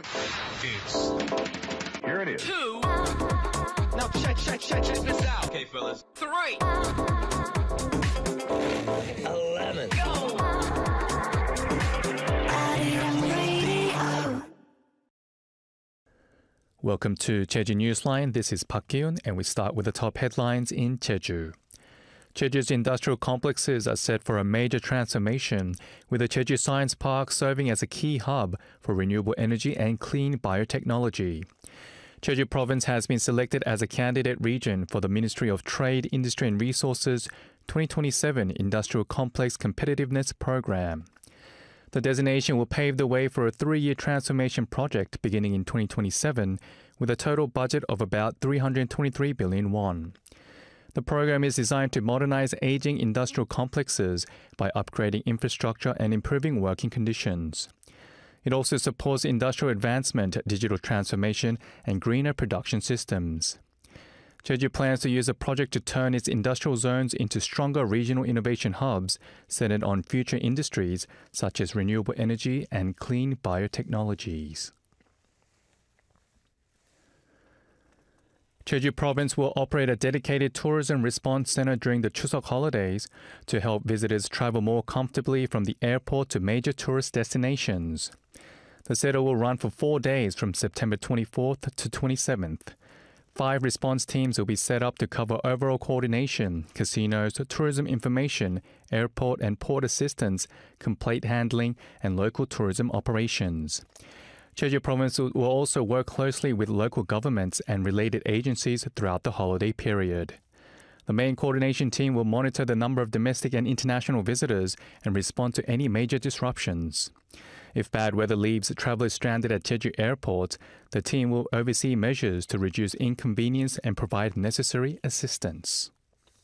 Here it is. 2. Now check this out. Okay, fellas. 3. 11. Go. Welcome to Jeju Newsline. This is Park Kyun, and we start with the top headlines in Jeju. Jeju's industrial complexes are set for a major transformation, with the Jeju Science Park serving as a key hub for renewable energy and clean biotechnology. Jeju Province has been selected as a candidate region for the Ministry of Trade, Industry and Resources 2027 Industrial Complex Competitiveness Program. The designation will pave the way for a 3-year transformation project beginning in 2027 with a total budget of about 323 billion won. The program is designed to modernize aging industrial complexes by upgrading infrastructure and improving working conditions. It also supports industrial advancement, digital transformation, and greener production systems. Jeju plans to use the project to turn its industrial zones into stronger regional innovation hubs centered on future industries such as renewable energy and clean biotechnologies. Jeju Province will operate a dedicated tourism response center during the Chuseok holidays to help visitors travel more comfortably from the airport to major tourist destinations. The center will run for 4 days from September 24th to 27th. 5 response teams will be set up to cover overall coordination, casinos, tourism information, airport and port assistance, complaint handling, and local tourism operations. Jeju Province will also work closely with local governments and related agencies throughout the holiday period. The main coordination team will monitor the number of domestic and international visitors and respond to any major disruptions. If bad weather leaves travelers stranded at Jeju Airport, the team will oversee measures to reduce inconvenience and provide necessary assistance.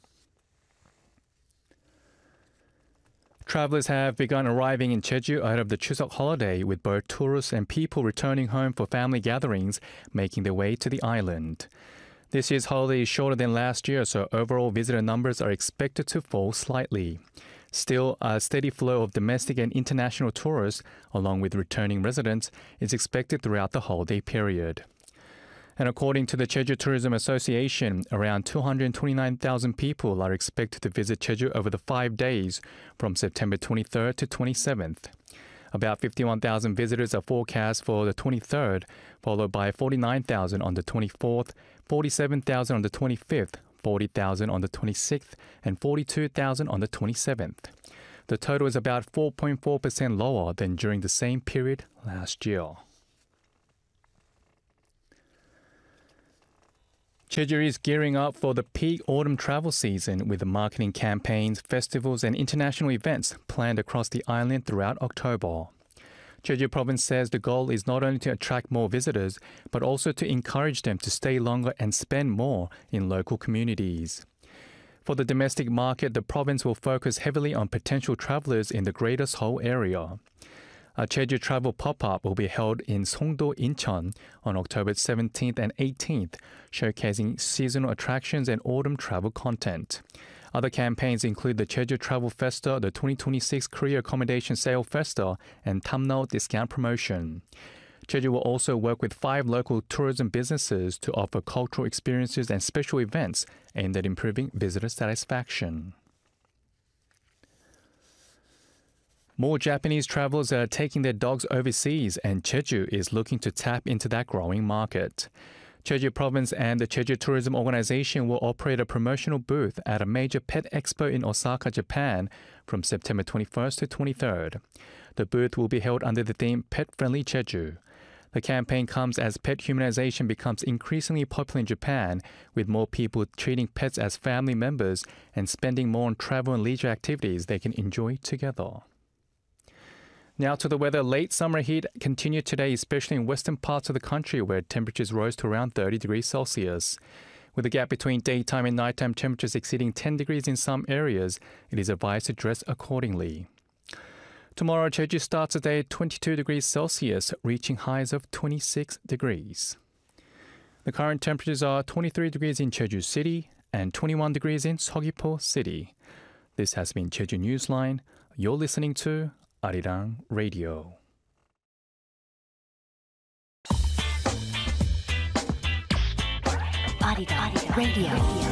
Travelers have begun arriving in Jeju ahead of the Chuseok holiday, with both tourists and people returning home for family gatherings making their way to the island. This year's holiday is shorter than last year, so overall visitor numbers are expected to fall slightly. Still, a steady flow of domestic and international tourists, along with returning residents, is expected throughout the holiday period. And according to the Jeju Tourism Association, around 229,000 people are expected to visit Jeju over the 5 days from September 23rd to 27th. About 51,000 visitors are forecast for the 23rd, followed by 49,000 on the 24th, 47,000 on the 25th, 40,000 on the 26th, and 42,000 on the 27th. The total is about 4.4% lower than during the same period last year. Jeju is gearing up for the peak autumn travel season with marketing campaigns, festivals, and international events planned across the island throughout October. Jeju Province says the goal is not only to attract more visitors, but also to encourage them to stay longer and spend more in local communities. For the domestic market, the province will focus heavily on potential travelers in the Greater Seoul area. A Jeju travel pop-up will be held in Songdo, Incheon on October 17th and 18th, showcasing seasonal attractions and autumn travel content. Other campaigns include the Jeju Travel Festa, the 2026 Korea Accommodation Sale Festa, and Tamnao discount promotion. Jeju will also work with 5 local tourism businesses to offer cultural experiences and special events aimed at improving visitor satisfaction. More Japanese travelers are taking their dogs overseas, and Jeju is looking to tap into that growing market. Jeju Province and the Jeju Tourism Organization will operate a promotional booth at a major pet expo in Osaka, Japan from September 21st to 23rd. The booth will be held under the theme Pet Friendly Jeju. The campaign comes as pet humanization becomes increasingly popular in Japan, with more people treating pets as family members and spending more on travel and leisure activities they can enjoy together. Now to the weather. Late summer heat continued today, especially in western parts of the country where temperatures rose to around 30 degrees Celsius. With the gap between daytime and nighttime temperatures exceeding 10 degrees in some areas, it is advised to dress accordingly. Tomorrow, Jeju starts the day at 22 degrees Celsius, reaching highs of 26 degrees. The current temperatures are 23 degrees in Jeju City and 21 degrees in Seogwipo City. This has been Jeju Newsline. You're listening to Arirang Radio. Radio.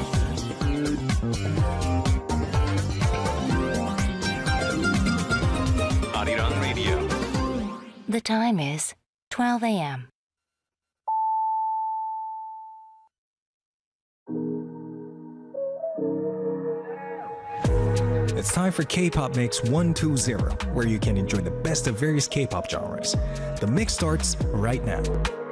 Arirang Radio. The time is 12 a.m. It's time for K-Pop Mix 120, where you can enjoy the best of various K-pop genres. The mix starts right now.